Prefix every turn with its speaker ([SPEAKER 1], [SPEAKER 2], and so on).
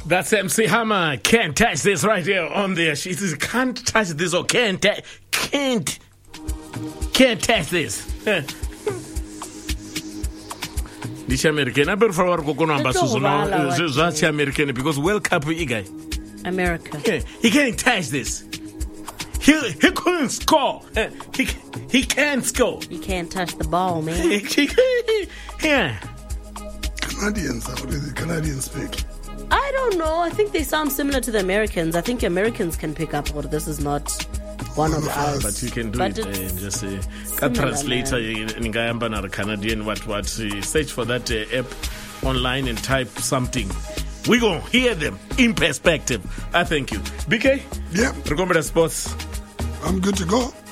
[SPEAKER 1] That's MC Hammer. Can't touch this right here on there. She says, can't touch this or can't touch this. This American. I better forward that's American because World Cup guy.
[SPEAKER 2] America.
[SPEAKER 1] He can't touch this. He couldn't score. He can't score.
[SPEAKER 2] You can't touch the ball, man.
[SPEAKER 1] Yeah.
[SPEAKER 3] Canadians, how do the Canadians speak?
[SPEAKER 2] I don't know. I think they sound similar to the Americans. I think Americans can pick up what this is not one of ours.
[SPEAKER 1] But you can do it and just translator in Canadian what search for that app online and type something. We gonna hear them in perspective. I thank you. BK?
[SPEAKER 3] Yeah.
[SPEAKER 1] Recommend sports.
[SPEAKER 3] I'm good to go.